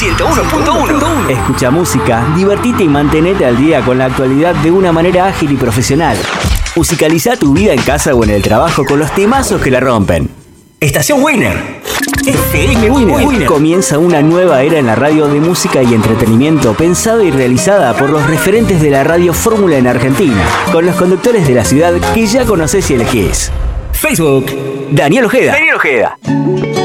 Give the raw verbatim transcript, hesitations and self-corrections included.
ciento uno punto uno. Escucha música, divertite y mantenete al día con la actualidad de una manera ágil y profesional. Musicaliza tu vida en casa o en el trabajo con los temazos que la rompen. Estación Winner. F M Winner. Winner. Comienza una nueva era en la radio de música y entretenimiento pensada y realizada por los referentes de la radio fórmula en Argentina, con los conductores de la ciudad que ya conocés y elegís. Facebook, Daniel Ojeda. Daniel Ojeda.